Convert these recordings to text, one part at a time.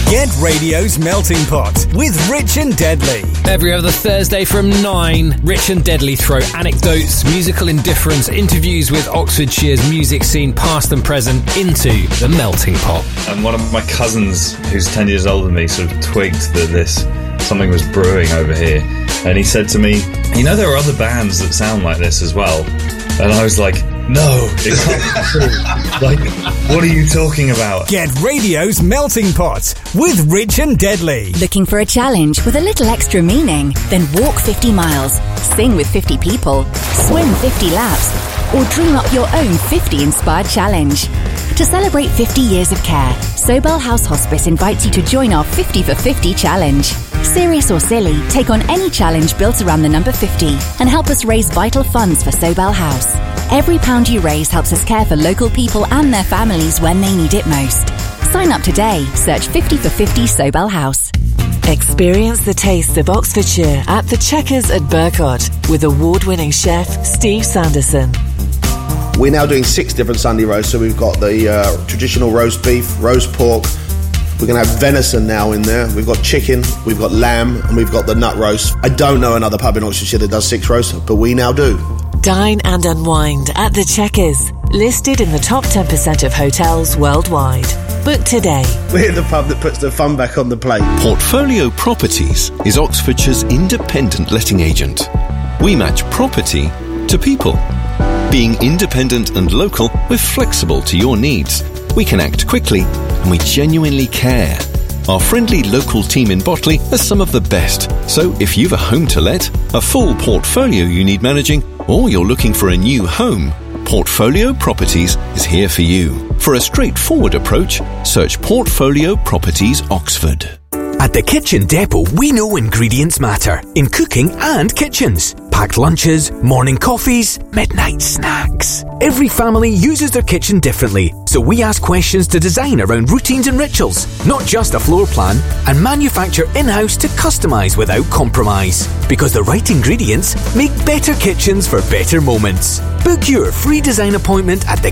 Get Radio's Melting Pot with Rich and Deadly. Every other Thursday from 9, Rich and Deadly throw anecdotes, musical indifference, interviews with Oxfordshire's music scene past and present into the Melting Pot. And one of my cousins, who's 10 years older than me, sort of twigged that something was brewing over here. And he said to me, you know, there are other bands that sound like this as well. And I was like, no, it can't be true. Like, what are you talking about? Get Radio's Melting Pot with Rich and Deadly. Looking for a challenge with a little extra meaning? Then walk 50 miles, sing with 50 people, swim 50 laps, or dream up your own 50 inspired challenge. To celebrate 50 years of care, Sobel House Hospice invites you to join our 50 for 50 challenge. Serious or silly, take on any challenge built around the number 50 and help us raise vital funds for Sobel House. Every pound you raise helps us care for local people and their families when they need it most. Sign up today. Search 50 for 50 Sobel House. Experience the taste of Oxfordshire at the Checkers at Burcott with award-winning chef Steve Sanderson. We're now doing 6 different Sunday roasts. So we've got the traditional roast beef, roast pork. We're going to have venison now in there. We've got chicken, we've got lamb, and we've got the nut roast. I don't know another pub in Oxfordshire that does 6 roasts, but we now do. Dine and unwind at the Checkers, listed in the top 10% of hotels worldwide. Book today. We're the pub that puts the fun back on the plate. Portfolio Properties is Oxfordshire's independent letting agent. We match property to people. Being independent and local, we're flexible to your needs. We can act quickly and we genuinely care. Our friendly local team in Botley are some of the best. So if you've a home to let, a full portfolio you need managing, or you're looking for a new home, Portfolio Properties is here for you. For a straightforward approach, search Portfolio Properties Oxford. At the Kitchen Depot, we know ingredients matter in cooking and kitchens. Packed lunches, morning coffees, midnight snacks. Every family uses their kitchen differently, so we ask questions to design around routines and rituals, not just a floor plan, and manufacture in-house to customise without compromise. Because the right ingredients make better kitchens for better moments. Book your free design appointment at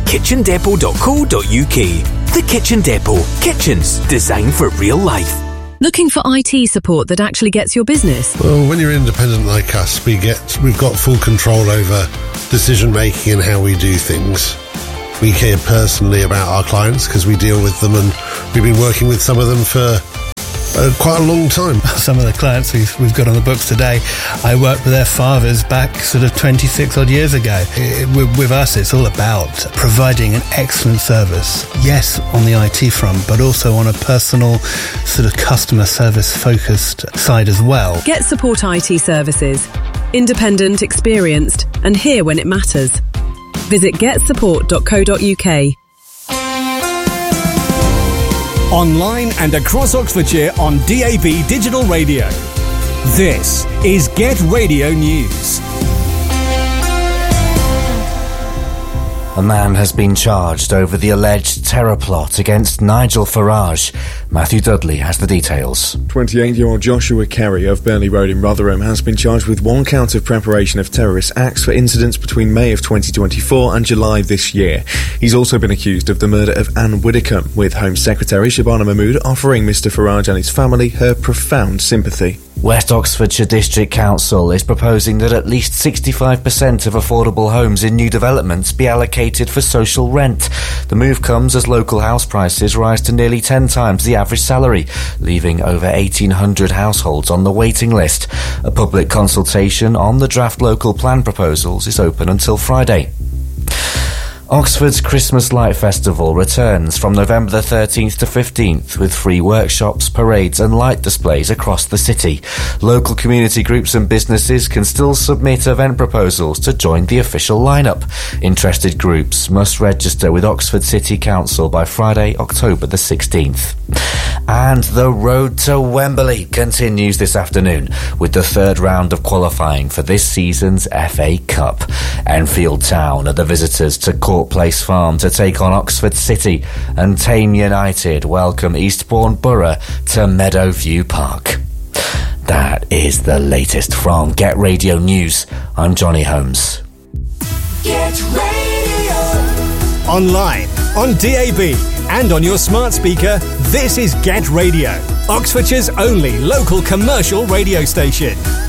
thekitchendepot.co.uk. The Kitchen Depot. Kitchens designed for real life. Looking for IT support that actually gets your business? Well, when you're independent like us, we've got full control over decision making and how we do things. We care personally about our clients because we deal with them, and we've been working with some of them for quite a long time. Some of the clients we've got on the books today, I worked with their fathers back sort of 26 odd years ago. With us, it's all about providing an excellent service. Yes, on the IT front, but also on a personal sort of customer service focused side as well. Get Support IT services. Independent, experienced, and here when it matters. Visit getsupport.co.uk. Online and across Oxfordshire on DAB Digital Radio. This is Get Radio News. A man has been charged over the alleged terror plot against Nigel Farage. Matthew Dudley has the details. 28-year-old Joshua Kerry of Burnley Road in Rotherham has been charged with 1 count of preparation of terrorist acts for incidents between May of 2024 and July this year. He's also been accused of the murder of Anne Widdicombe, with Home Secretary Shabana Mahmood offering Mr Farage and his family her profound sympathy. West Oxfordshire District Council is proposing that at least 65% of affordable homes in new developments be allocated for social rent. The move comes as local house prices rise to nearly 10 times the average salary, leaving over 1,800 households on the waiting list. A public consultation on the draft local plan proposals is open until Friday. Oxford's Christmas Light Festival returns from November the 13th to 15th with free workshops, parades and light displays across the city. Local community groups and businesses can still submit event proposals to join the official lineup. Interested groups must register with Oxford City Council by Friday, October the 16th. And the road to Wembley continues this afternoon with the 3rd round of qualifying for this season's FA Cup. Enfield Town are the visitors to Court Place Farm to take on Oxford City, and Tame United welcome Eastbourne Borough to Meadowview Park. That is the latest from Get Radio News. I'm Johnny Holmes. Get Radio. Online, on DAB, and on your smart speaker, this is Get Radio, Oxfordshire's only local commercial radio station.